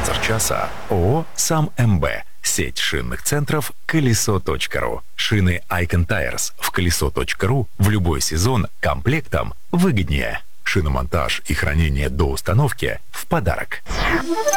Спонсор часа ООО «Сам МБ». Сеть шинных центров «Колесо.ру». Шины Icon Tires в «Колесо.ру» в любой сезон комплектом выгоднее. Шиномонтаж и хранение до установки в подарок.